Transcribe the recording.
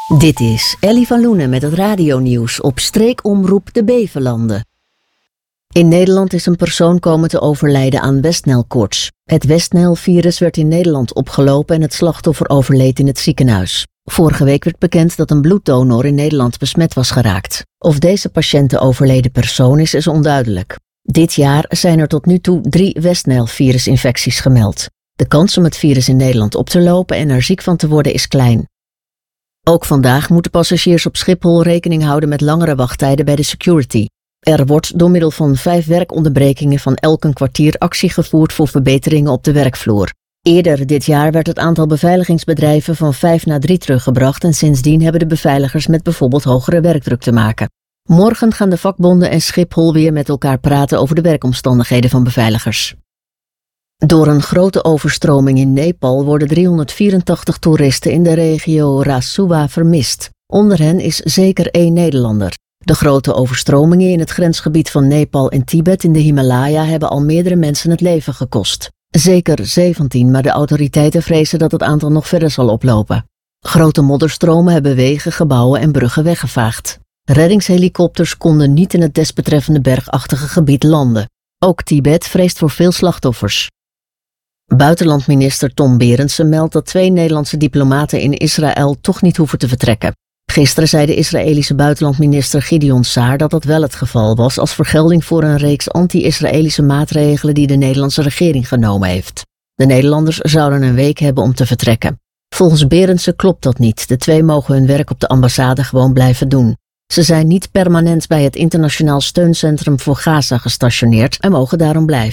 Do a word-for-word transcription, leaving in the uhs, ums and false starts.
Dit is Ellie van Loenen met het radionieuws op streekomroep de Bevelanden. In Nederland is een persoon komen te overlijden aan Westnijlkoorts. Het Westnijlvirus werd in Nederland opgelopen en het slachtoffer overleed in het ziekenhuis. Vorige week werd bekend dat een bloeddonor in Nederland besmet was geraakt. Of deze patiënt de overleden persoon is, is onduidelijk. Dit jaar zijn er tot nu toe drie Westnijlvirusinfecties gemeld. De kans om het virus in Nederland op te lopen en er ziek van te worden is klein. Ook vandaag moeten passagiers op Schiphol rekening houden met langere wachttijden bij de security. Er wordt door middel van vijf werkonderbrekingen van elk een kwartier actie gevoerd voor verbeteringen op de werkvloer. Eerder dit jaar werd het aantal beveiligingsbedrijven van vijf naar drie teruggebracht en sindsdien hebben de beveiligers met bijvoorbeeld hogere werkdruk te maken. Morgen gaan de vakbonden en Schiphol weer met elkaar praten over de werkomstandigheden van beveiligers. Door een grote overstroming in Nepal worden driehonderdvierentachtig toeristen in de regio Rasuwa vermist. Onder hen is zeker één Nederlander. De grote overstromingen in het grensgebied van Nepal en Tibet in de Himalaya hebben al meerdere mensen het leven gekost. Zeker zeventien, maar de autoriteiten vrezen dat het aantal nog verder zal oplopen. Grote modderstromen hebben wegen, gebouwen en bruggen weggevaagd. Reddingshelikopters konden niet in het desbetreffende bergachtige gebied landen. Ook Tibet vreest voor veel slachtoffers. Buitenlandminister Tom Berendsen meldt dat twee Nederlandse diplomaten in Israël toch niet hoeven te vertrekken. Gisteren zei de Israëlische buitenlandminister Gideon Saar dat dat wel het geval was als vergelding voor een reeks anti-Israëlische maatregelen die de Nederlandse regering genomen heeft. De Nederlanders zouden een week hebben om te vertrekken. Volgens Berendsen klopt dat niet. De twee mogen hun werk op de ambassade gewoon blijven doen. Ze zijn niet permanent bij het Internationaal Steuncentrum voor Gaza gestationeerd en mogen daarom blijven.